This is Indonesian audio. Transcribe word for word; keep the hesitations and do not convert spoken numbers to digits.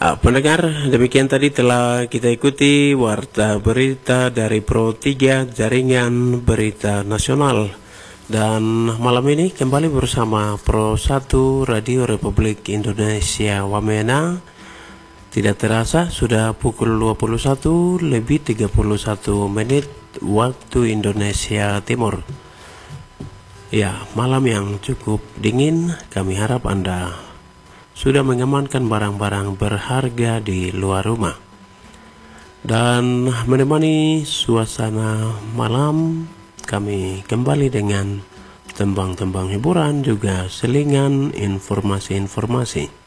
Ah, pendengar, demikian tadi telah kita ikuti warta berita dari Pro tiga Jaringan Berita Nasional. Dan malam ini kembali bersama Pro satu Radio Republik Indonesia Wamena. Tidak terasa sudah pukul dua puluh satu lebih tiga puluh satu menit waktu Indonesia Timur. Ya, malam yang cukup dingin. Kami harap Anda sudah mengamankan barang-barang berharga di luar rumah. Dan menemani suasana malam, kami kembali dengan tembang-tembang hiburan juga selingan informasi-informasi.